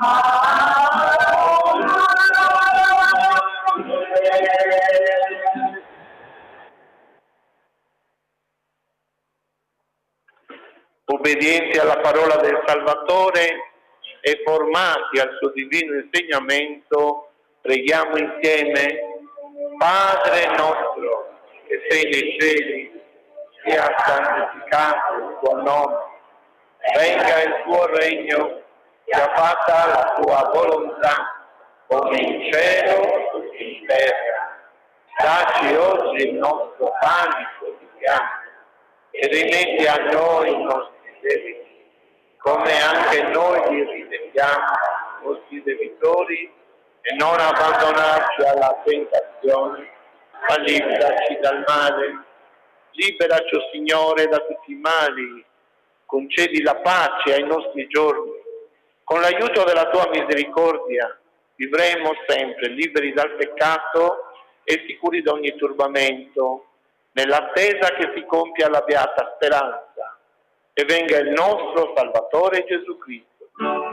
Obbedienti alla parola del Salvatore e formati al suo divino insegnamento, preghiamo insieme. Padre nostro, che sei nei cieli, sia santificato il tuo nome, venga il tuo regno, sia fatta la tua volontà, come in cielo così in terra. Dacci oggi il nostro pane quotidiano e rimetti a noi i nostri debiti, come anche noi li rimettiamo ai nostri debitori, e non abbandonarci alla tentazione, ma liberaci dal male. Liberaci, o Signore, da tutti i mali, concedi la pace ai nostri giorni. Con l'aiuto della tua misericordia vivremo sempre liberi dal peccato e sicuri da ogni turbamento, nell'attesa che si compia la beata speranza e venga il nostro Salvatore Gesù Cristo.